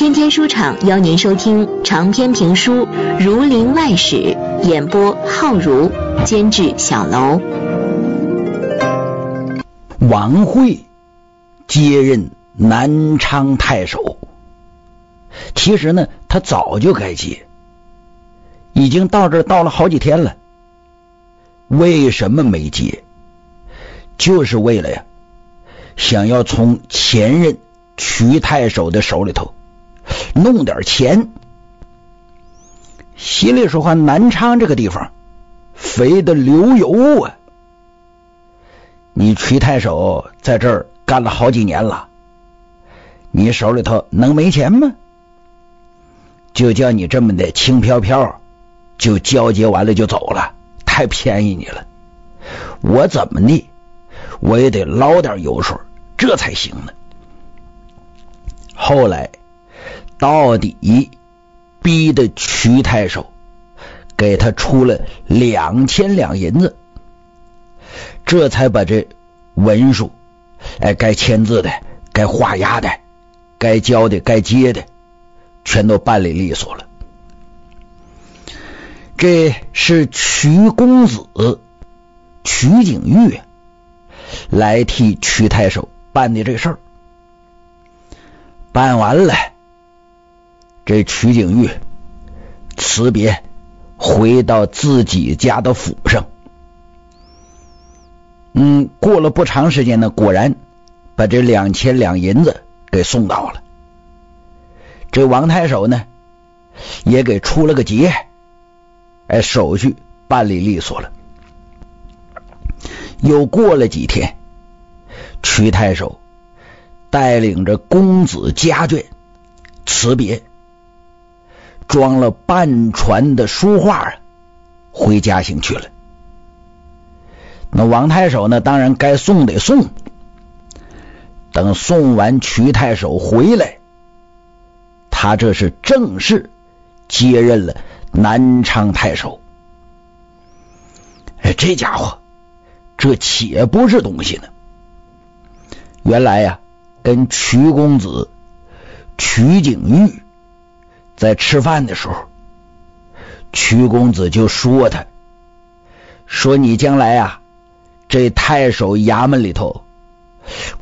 天天书场邀您收听长篇评书《儒林外史》，演播浩如，监制小楼。 王惠接任南昌太守，其实呢，他早就该接，已经到这儿到了好几天了。为什么没接？就是为了呀，想要从前任瞿太守的手里头弄点钱。心里说话，南昌这个地方肥得流油啊！你瞿太守在这儿干了好几年了，你手里头能没钱吗？就叫你这么的轻飘飘就交接完了就走了，太便宜你了。我怎么的我也得捞点油水，这才行呢。后来到底逼得瞿太守给他出了2000两银子，这才把这文书该签字的，该画押的，该交的，该接的全都办理利索了。这是瞿公子瞿景玉来替瞿太守办的这事儿。办完了，这瞿景玉辞别回到自己家的府上。过了不长时间呢，果然把这2000两银子给送到了。这王太守呢也给出了个结，手续办理利索了。又过了几天，瞿太守带领着公子家眷辞别，装了半船的书画回嘉兴去了。那王太守呢，当然该送得送。等送完瞿太守回来，他这是正式接任了南昌太守。这家伙这且不是东西呢。原来呀，跟瞿公子瞿景玉在吃饭的时候，瞿公子就说他，说你将来啊，这太守衙门里头